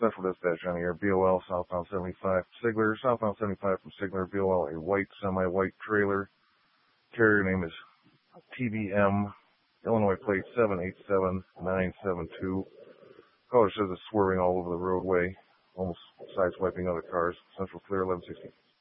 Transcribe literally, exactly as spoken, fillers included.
Central Dispatch on the air. B O L, southbound seventy-five from Sigler. Southbound seventy-five from Sigler. B O L, a white, semi-white trailer. Carrier name is T B M. Illinois plate seven eight seven nine seven two. Caller says it's swerving all over the roadway, almost sideswiping other cars. Central clear, eleven sixty.